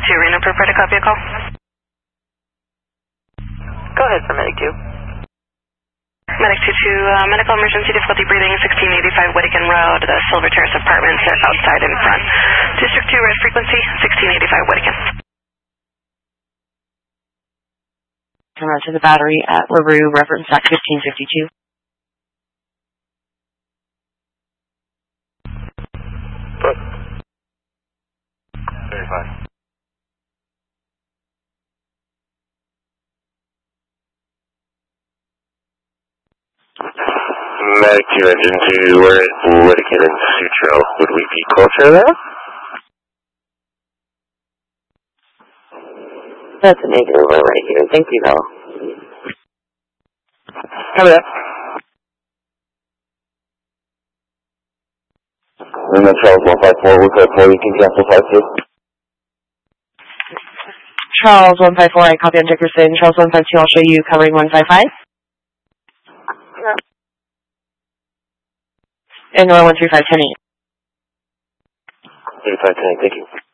2 Reno, prepare to copy a call. Go ahead for Medic 2. Medic 2-2, medical emergency, difficulty breathing, 1685 Whittakin Road, the Silver Terrace Apartments, outside in front. District 2, red frequency, 1685 Whittakin. Come out to the battery at LaRue, reference at 1552. Good. 35. Medic 2, engine 2, we're at Whittakin and Sutro. Would we be closer there? That's a negative one right here. Thank you, though. Copy that. And then Charles 154, we'll go for you can cancel 52. Charles 154, I copy on Dickerson. Charles 152, I'll show you covering 155. And Nora 135, 10-8. 35, 10-8, thank you.